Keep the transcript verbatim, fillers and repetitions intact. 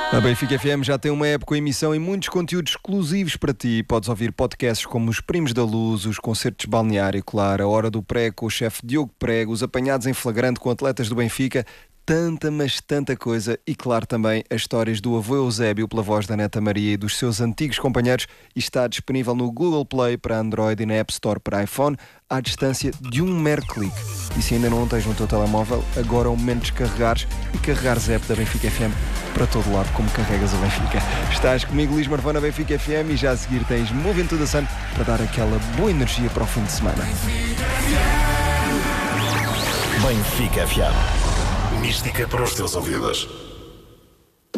A Benfica F M já tem uma época com emissão e muitos conteúdos exclusivos para ti. Podes ouvir podcasts como Os Primos da Luz, os concertos de Balneário, claro, a Hora do Pré com o chefe Diogo Prego, os apanhados em flagrante com atletas do Benfica, tanta, mas tanta coisa. E claro também as histórias do avô Eusébio pela voz da neta Maria e dos seus antigos companheiros. E está disponível no Google Play para Android e na App Store para iPhone à distância de um mero clique. E se ainda não tens no teu telemóvel, agora é o momento de descarregares e carregares a app da Benfica F M para todo lado, como carregas a Benfica. Estás comigo, Luís Marvão, na Benfica F M, e já a seguir tens Moving to the Sun para dar aquela boa energia para o fim de semana. Benfica F M. Mística para os teus ouvidos.